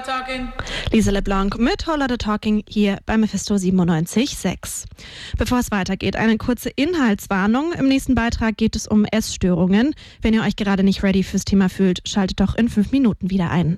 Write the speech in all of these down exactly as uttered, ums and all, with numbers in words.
Talking. Lisa LeBlanc mit Whole Lotta Talking hier bei Mephisto siebenundneunzig Komma sechs. Bevor es weitergeht, eine kurze Inhaltswarnung. Im nächsten Beitrag geht es um Essstörungen. Wenn ihr euch gerade nicht ready fürs Thema fühlt, schaltet doch in fünf Minuten wieder ein.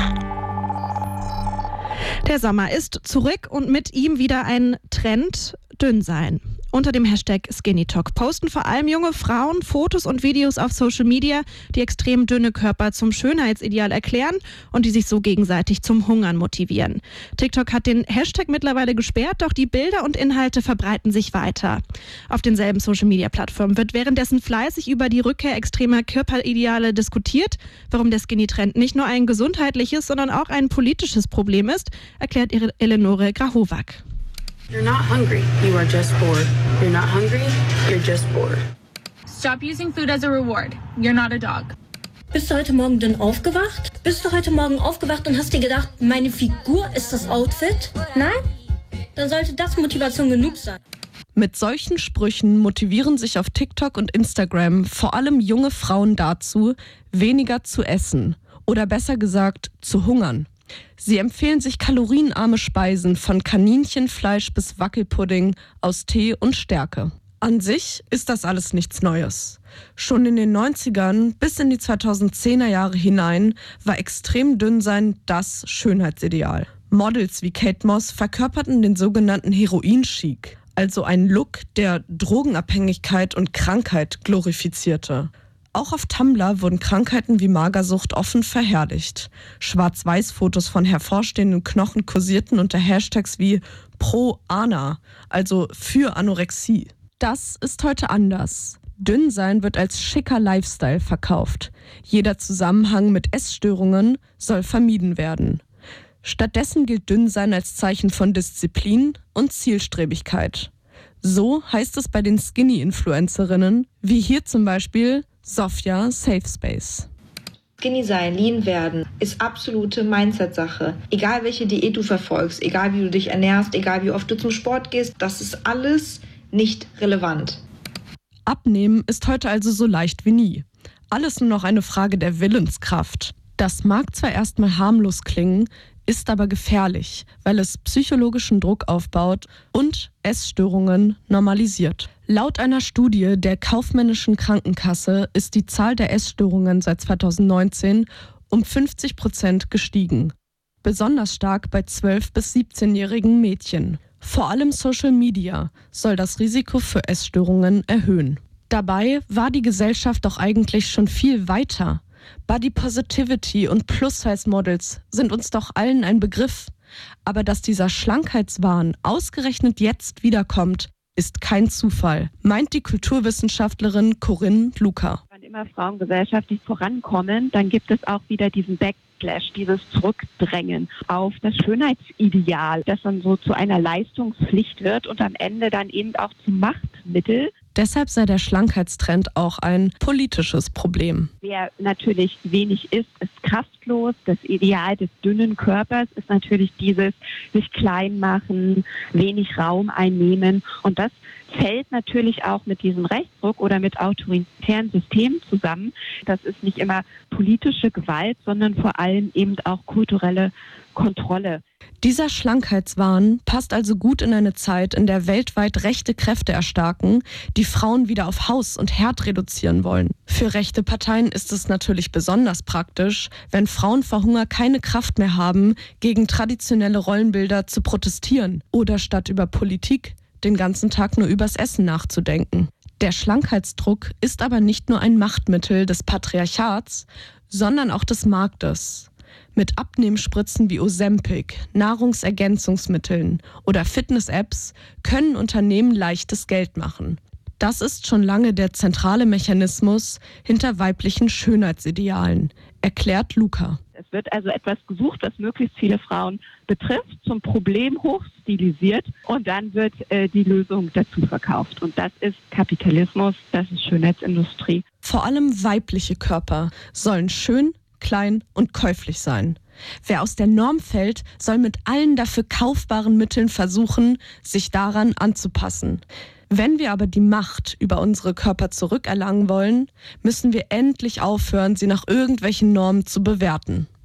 Der Sommer ist zurück und mit ihm wieder ein Trend: dünn sein. Unter dem Hashtag SkinnyTalk posten vor allem junge Frauen Fotos und Videos auf Social Media, die extrem dünne Körper zum Schönheitsideal erklären und die sich so gegenseitig zum Hungern motivieren. TikTok hat den Hashtag mittlerweile gesperrt, doch die Bilder und Inhalte verbreiten sich weiter. Auf denselben Social-Media-Plattformen wird währenddessen fleißig über die Rückkehr extremer Körperideale diskutiert. Warum der Skinny-Trend nicht nur ein gesundheitliches, sondern auch ein politisches Problem ist, erklärt Eleonore Grahovac. You're not hungry, you are just bored. You're not hungry, you're just bored. Stop using food as a reward. You're not a dog. Bist du heute Morgen dünn aufgewacht? Bist du heute Morgen aufgewacht und hast dir gedacht, meine Figur ist das Outfit? Nein? Dann sollte das Motivation genug sein. Mit solchen Sprüchen motivieren sich auf TikTok und Instagram vor allem junge Frauen dazu, weniger zu essen oder besser gesagt zu hungern. Sie empfehlen sich kalorienarme Speisen von Kaninchenfleisch bis Wackelpudding aus Tee und Stärke. An sich ist das alles nichts Neues. Schon in den neunzigern bis in die zweitausendzehner Jahre hinein war extrem dünn sein das Schönheitsideal. Models wie Kate Moss verkörperten den sogenannten Heroin-Chic, also einen Look, der Drogenabhängigkeit und Krankheit glorifizierte. Auch auf Tumblr wurden Krankheiten wie Magersucht offen verherrlicht. Schwarz-Weiß-Fotos von hervorstehenden Knochen kursierten unter Hashtags wie Pro-Ana, also für Anorexie. Das ist heute anders. Dünnsein wird als schicker Lifestyle verkauft. Jeder Zusammenhang mit Essstörungen soll vermieden werden. Stattdessen gilt Dünnsein als Zeichen von Disziplin und Zielstrebigkeit. So heißt es bei den Skinny-Influencerinnen, wie hier zum Beispiel Sofia Safe Space. Skinny sein, lean werden, ist absolute Mindset-Sache. Egal welche Diät du verfolgst, egal wie du dich ernährst, egal wie oft du zum Sport gehst, das ist alles nicht relevant. Abnehmen ist heute also so leicht wie nie. Alles nur noch eine Frage der Willenskraft. Das mag zwar erstmal harmlos klingen, ist aber gefährlich, weil es psychologischen Druck aufbaut und Essstörungen normalisiert. Laut einer Studie der Kaufmännischen Krankenkasse ist die Zahl der Essstörungen seit zweitausendneunzehn um fünfzig Prozent gestiegen. Besonders stark bei zwölf- bis siebzehnjährigen Mädchen. Vor allem Social Media soll das Risiko für Essstörungen erhöhen. Dabei war die Gesellschaft doch eigentlich schon viel weiter. Body Positivity und Plus-Size-Models sind uns doch allen ein Begriff. Aber dass dieser Schlankheitswahn ausgerechnet jetzt wiederkommt, ist kein Zufall, meint die Kulturwissenschaftlerin Corinne Luca. Wenn immer Frauen gesellschaftlich vorankommen, dann gibt es auch wieder diesen Backlash, dieses Zurückdrängen auf das Schönheitsideal, das dann so zu einer Leistungspflicht wird und am Ende dann eben auch zum Machtmittel. Deshalb sei der Schlankheitstrend auch ein politisches Problem. Wer natürlich wenig isst, ist kraftlos. Das Ideal des dünnen Körpers ist natürlich dieses sich klein machen, wenig Raum einnehmen. Und das fällt natürlich auch mit diesem Rechtsdruck oder mit autoritären Systemen zusammen. Das ist nicht immer politische Gewalt, sondern vor allem eben auch kulturelle Kontrolle. Dieser Schlankheitswahn passt also gut in eine Zeit, in der weltweit rechte Kräfte erstarken, die Frauen wieder auf Haus und Herd reduzieren wollen. Für rechte Parteien ist es natürlich besonders praktisch, wenn Frauen vor Hunger keine Kraft mehr haben, gegen traditionelle Rollenbilder zu protestieren oder statt über Politik den ganzen Tag nur übers Essen nachzudenken. Der Schlankheitsdruck ist aber nicht nur ein Machtmittel des Patriarchats, sondern auch des Marktes. Mit Abnehmspritzen wie Ozempic, Nahrungsergänzungsmitteln oder Fitness-Apps können Unternehmen leichtes Geld machen. Das ist schon lange der zentrale Mechanismus hinter weiblichen Schönheitsidealen, erklärt Luca. Es wird also etwas gesucht, was möglichst viele Frauen betrifft, zum Problem hochstilisiert und dann wird äh, die Lösung dazu verkauft. Und das ist Kapitalismus, das ist Schönheitsindustrie. Vor allem weibliche Körper sollen schön, klein und käuflich sein. Wer aus der Norm fällt, soll mit allen dafür kaufbaren Mitteln versuchen, sich daran anzupassen. Wenn wir aber die Macht über unsere Körper zurückerlangen wollen, müssen wir endlich aufhören, sie nach irgendwelchen Normen zu bewerten.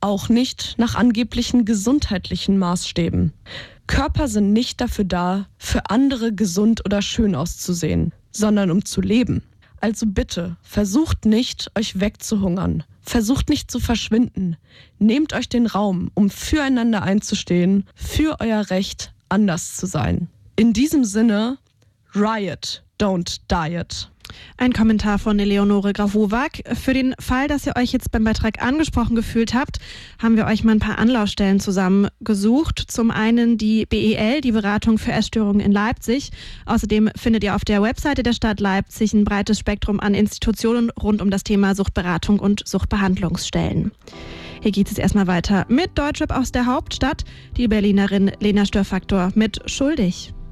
Auch nicht nach angeblichen gesundheitlichen Maßstäben. Körper sind nicht dafür da, für andere gesund oder schön auszusehen, sondern um zu leben. Also bitte, versucht nicht, euch wegzuhungern. Versucht nicht zu verschwinden. Nehmt euch den Raum, um füreinander einzustehen, für euer Recht, anders zu sein. In diesem Sinne, Riot, don't diet. Ein Kommentar von Eleonore Graf-Wowak. Für den Fall, dass ihr euch jetzt beim Beitrag angesprochen gefühlt habt, haben wir euch mal ein paar Anlaufstellen zusammengesucht. Zum einen die B E L, die Beratung für Essstörungen in Leipzig. Außerdem findet ihr auf der Webseite der Stadt Leipzig ein breites Spektrum an Institutionen rund um das Thema Suchtberatung und Suchtbehandlungsstellen. Hier geht es erstmal weiter mit Deutschrap aus der Hauptstadt. Die Berlinerin Lena Störfaktor mit Schuldig.